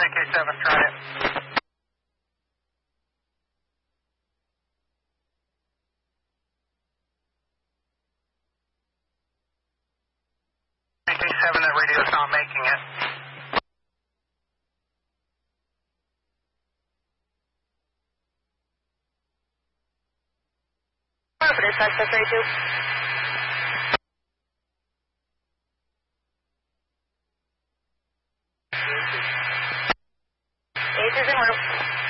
AK7, try it. AK7, that radio's not making it. Operator, Success 32. Ace is en route.